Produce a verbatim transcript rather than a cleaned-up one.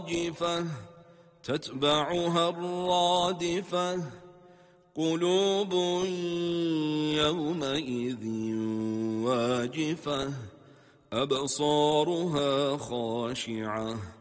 راجفة تتبعها الرادفة قلوب يومئذ واجفة أبصارها خاشعة